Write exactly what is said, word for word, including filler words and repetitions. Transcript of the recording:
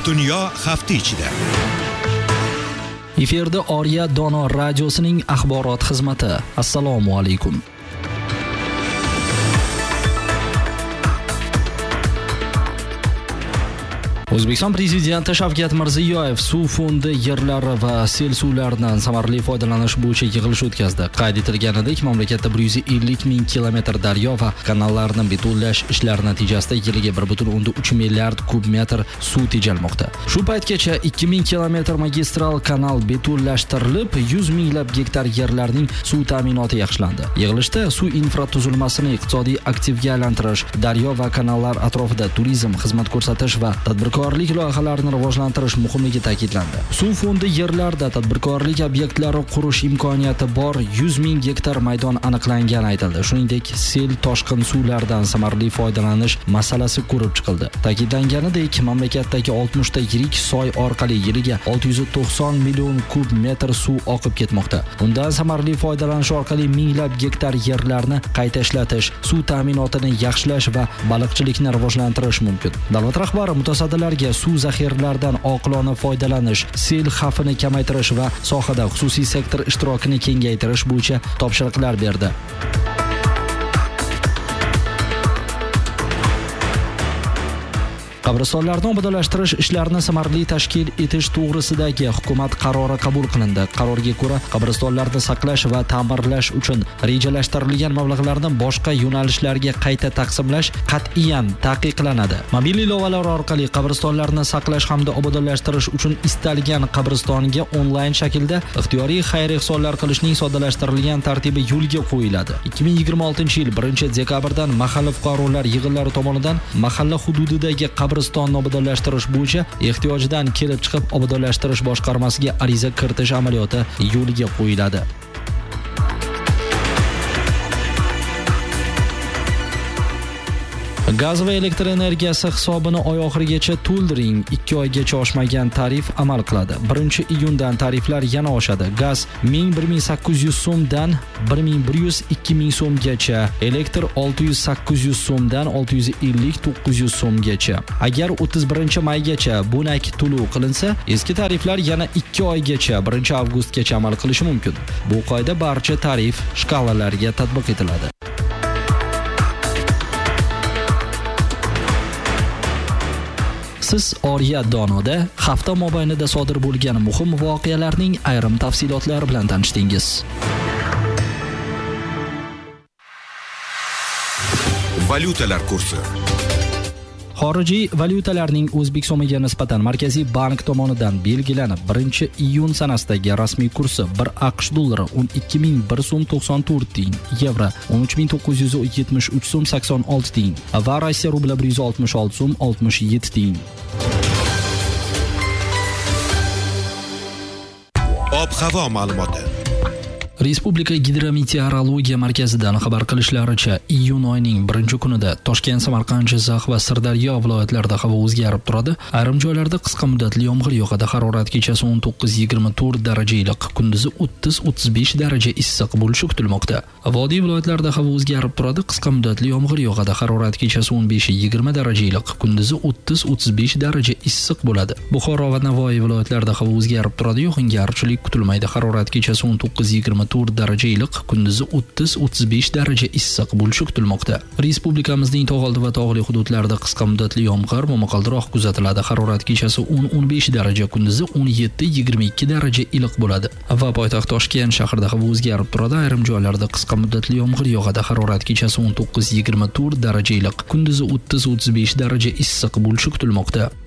Dunyo hafta ichida. Efirda Oriya Dono radiosining axborot xizmati. Assalomu alaykum. O'zbekiston Prezidenti Shavkat Mirziyoyev suv fondi yerlari va sel suvlaridan samarali foydalanish bo'yicha yig'ilish o'tkazdi. Qayd etilganidek, mamlakatda bir yuz ellik ming kilometr daryo va kanallarni betonlash ishlari natijasida yiliga bir butun o'nda uch milliard kub metr suv tejalmoqda. Shu paytgacha ikki ming kilometr magistral kanal betonlashtirilib, yuz minglab gektar yerlarning suv ta'minoti yaxshilandi. Yig'ilishda suv infratuzilmasini iqtisodiy aktivga aylantirish, daryo va kanallar atrofida turizm, xizmat ko'rsatish va tadbirkorlik loyihalarini rivojlantirish muhimligi ta'kidlandi. Suv fondi yerlarda tadbirkorlik obyektlari qurish imkoniyati bor yuz ming gektar maydon aniqlangani aytildi. Shuningdek, sel toshqin suvlardan samarali foydalanish masalasi ko'rib chiqildi. Ta'kidlanganidek, mamlakatdagi oltmish ta yirik soy orqali yiliga olti yuz to'qson million kub metr suv oqib ketmoqda. Undan samarali foydalanish orqali minglab gektar yerlarni qayta ishlatish, suv ta'minotini yaxshilash va baliqchilikni rivojlantirish mumkin. Davlat rahbari mutasaddilar suv zaxiralaridan oqilona foydalanish, sel xavfini kamaytirish va sohada xususiy sektor ishtirokini kengaytirish bo'yicha topshiriqlar berdi. Qabristonlarni obodonlashtirish ishlarini samarali tashkil etish to'g'risidagi hukumat qarori qabul qilindi. Qarorga ko'ra, qabristonlarni saqlash va ta'mirlash uchun rejalashtirilgan mablag'larni boshqa yo'nalishlarga qayta taqsimlash qat'iyan taqiqlanadi. Mobil ilovalar orqali qabristonlarni saqlash hamda obodonlashtirish uchun istalgan qabristonga onlayn shaklda ixtiyoriy xayr ehsonlar qilishning soddalashtirilgan tartibi yo'lga qo'yiladi. ikki ming yigirma oltinchi yil birinchi dekabrdan mahalla fuqarolar yig'inlari tomonidan mahalla hududidagi qabristonni obodonlashtirish bo'yicha ehtiyojdan kelib chiqib obodonlashtirish boshqarmasiga ariza kiritish amaliyoti yo'lga qo'yiladi. Gaz va elektr energiyasi hisobini oy oxirigacha to'ldiring. ikki oygacha oshmagan tarif amal qiladi. birinchi iyundan tariflar yana oshadi. Gaz ming bir ming sakkiz yuz so'mdan bir ming bir yuz ikki ming so'mgacha, elektr olti yuz sakkiz yuz so'mdan olti yuz ellik to'qqiz yuz so'mgacha. Agar o'ttiz birinchi maygacha bo'nak to'lov qilinsa, eski tariflar yana ikki oygacha birinchi avgustgacha amal qilishi mumkin. Bu qoida barcha tarif shkalalariga tatbiq etiladi. Siz Oriya Donoda hafta mobaynida sodir bo'lgan muhim voqealarning ayrim tafsilotlari bilan tanishdingiz. Valyutalar kursi. Xorijiy valyutalarning O'zbek so'miga nisbatan Markaziy bank tomonidan belgilanib birinchi iyun sanasidagi rasmiy kursi bir AQSh dollari o'n ikki ming bir so'm to'qson to'rt tiyin, yevro o'n uch ming to'qqiz yuz yetmish uch so'm sakson olti tiyin va Rossiya rubli bir yuz oltmish olti so'm oltmish yetti tiyin. Ob-havo ma'lumoti. Respublika Gidrometeorologiya markazidan xabar qilishlaricha, iyun oyining birinchi kunida Toshkent, Samarqand, Jizzax va Sirdaryo viloyatlarida havo o'zgarib turadi. Ayrim joylarda qisqa muddatli yomg'ir yog'adi. Harorat kechasi o'n to'qqiz yigirma to'rt daraja iliq, kunduzi o'ttiz o'ttiz besh daraja issiq bo'lishi kutilmoqda. Vodiy viloyatlarida havo o'zgarib turadi. Qisqa muddatli yomg'ir yog'adi. Harorat kechasi o'n besh yigirma daraja iliq, kunduzi o'ttiz o'ttiz besh daraja issiq bo'ladi. Buxoro va Navoiy viloyatlarida havo o'zgarib turadi. Yog'ingarchilik kutilmaydi. Harorat kechasi o'n to'qqiz yigirma to'rt daraja iliq, kunduzi o'ttiz o'ttiz besh daraja issiq bo'lishi kutilmoqda. Respublikamizning tog' oldi va tog'li hududlarida qisqa muddatli yomg'ir momaqaldiroq kuzatiladi. Harorat kechasi o'n o'n besh daraja, kunduzi o'n yetti yigirma ikki daraja iliq bo'ladi. Va poytaxt Toshkent shahrida havo o'zgarib turadi. Ayrim joylarda qisqa muddatli yomg'ir yog'adi. Harorat kechasi o'n to'qqiz yigirma to'rt daraja iliq, kunduzi o'ttiz o'ttiz besh daraja issiq bo'lishi kutilmoqda.